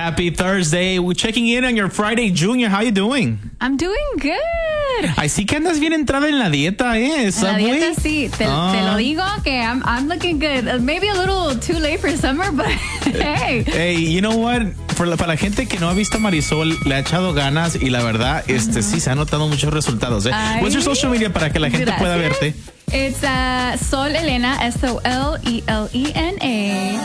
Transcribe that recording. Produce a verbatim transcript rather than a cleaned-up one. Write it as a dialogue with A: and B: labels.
A: Happy Thursday. We're checking in on your Friday, Junior. How you doing?
B: I'm doing good.
A: Ay, sí que andas bien entrada en la dieta, ¿eh?
B: En la dieta, sí. Te,
A: Ah.
B: te lo digo que I'm, I'm looking good. Uh, maybe a little too late for summer, but hey.
A: Hey, you know what? For la, para la gente que no ha visto a Marisol, le ha echado ganas y la verdad, este, sí se han notado muchos resultados, ¿eh?
B: Ay.
A: What's your social media para que la gente
B: Gracias.
A: pueda verte?
B: It's uh, Sol Elena, S O L E L E N A.